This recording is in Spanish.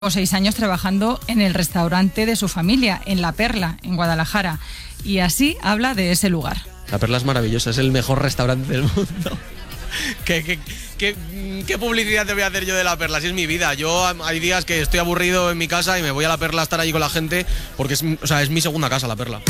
6 años trabajando en el restaurante de su familia, en La Perla, en Guadalajara. Y así habla de ese lugar. La Perla es maravillosa, es el mejor restaurante del mundo. ¿Qué publicidad te voy a hacer yo de La Perla? Si es mi vida. Yo hay días que estoy aburrido en mi casa y me voy a La Perla a estar allí con la gente porque es mi segunda casa, La Perla.